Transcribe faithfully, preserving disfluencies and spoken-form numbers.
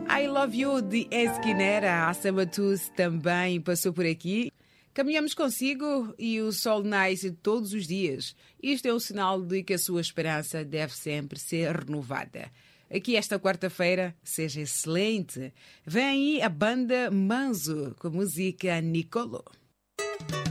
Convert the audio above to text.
I Love You de Esquinera, a Sabatus também passou por aqui. Caminhamos consigo e o sol nasce todos os dias. Isto é um sinal de que a sua esperança deve sempre ser renovada. Aqui esta quarta-feira seja excelente. Vem aí a banda Manzo com a música Nicolo.